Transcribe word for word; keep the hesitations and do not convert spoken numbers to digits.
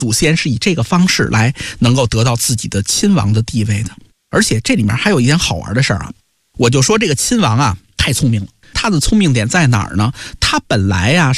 祖先是以这个方式来能够得到自己的亲王的地位的。而且这里面还有一件好玩的事儿啊，我就说这个亲王啊太聪明了。他的聪明点在哪儿呢？他本来呀、啊、